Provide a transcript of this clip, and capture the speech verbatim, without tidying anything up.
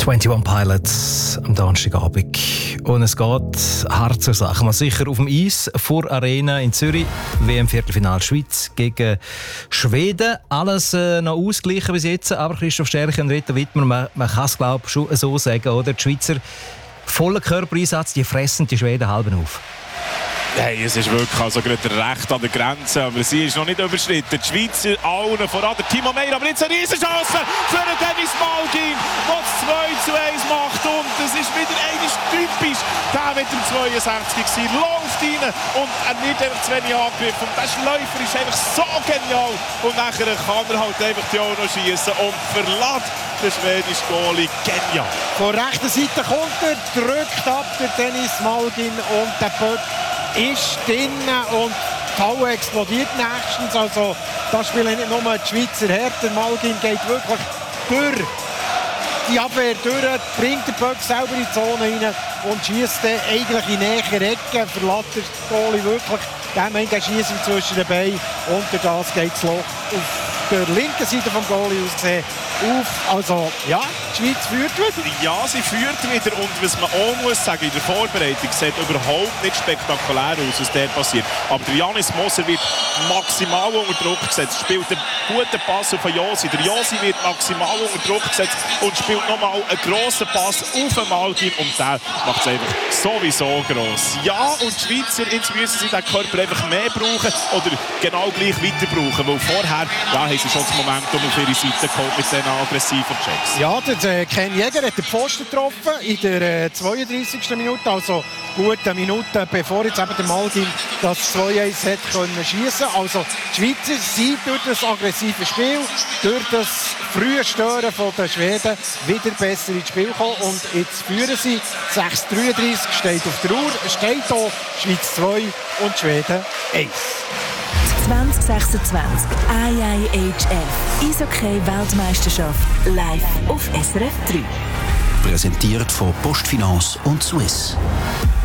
einundzwanzig Pilots am Donnerstagabend. Und es geht hart zur Sache. Man sicher auf dem Eis vor Arena in Zürich. W M-Viertelfinale Schweiz gegen Schweden. Alles äh, noch ausgeglichen bis jetzt. Aber Christoph Stärke und Rita Wittmer, man, man kann es glaube ich schon so sagen, oder? Die Schweizer voller Körpereinsatz, die fressen die Schweden halb auf. Hey, es ist wirklich also gerade recht an der Grenze, aber sie ist noch nicht überschritten. Die Schweizer allen voran, der Timo Meyer, aber jetzt eine Riesenchance für den Dennis Malgin, der das zwei zu eins macht. Und es ist wieder einmal typisch, der mit dem zweiundsechzig gewesen, läuft rein und er wird einfach zu wenig angegriffen. Und der Schläufer ist einfach so genial. Und nachher kann er halt einfach die auch noch schiessen und verlässt den schwedischen Goalie genial. Von rechter Seite kommt er, drückt ab der Dennis Malgin und der Böck ist drinnen und die Halle explodiert nächstens. Also das spielen nicht nur die Schweizer Härte. Malgin geht wirklich durch die Abwehr durch, bringt den Böck selber in die Zone rein und schießt dann eigentlich in nähere Ecke. Verlässt der Goalie wirklich. Der meint, er schießt ihm zwischen den Beinen und durch das geht das Loch auf der linken Seite vom Goalie aus gesehen auf. Also ja, die Schweiz führt wieder. Ja, sie führt wieder und was man auch muss sagen, in der Vorbereitung sieht überhaupt nicht spektakulär aus, was der passiert. Aber der Janis Moser wird maximal unter Druck gesetzt, spielt einen guten Pass auf den Josi. Der Josi wird maximal unter Druck gesetzt und spielt nochmal einen grossen Pass auf den Malgin und der macht es einfach sowieso gross. Ja, und die Schweizer, jetzt müssen sie den Körper einfach mehr brauchen oder genau gleich weiter brauchen, weil vorher ja, haben sie schon das Momentum auf ihre Seite geholt mit diesen aggressiven Checks. Ja, der äh, Ken Jäger hat den Pfosten getroffen in der äh, zweiunddreißigsten Minute, also gut eine Minute bevor jetzt eben der Malgin das zwei eins hat können schiessen. Also die Schweizer sind durch das aggressive Spiel, durch das frühe Stören von den Schweden wieder besser ins Spiel gekommen und jetzt führen sie. sechs dreiunddreißig steht auf der Uhr, steht hier Schweiz zwei und Schweden eins. zwanzig sechsundzwanzig I I H F Eishockey-Weltmeisterschaft live auf S R F drei. Präsentiert von Postfinance und Swiss.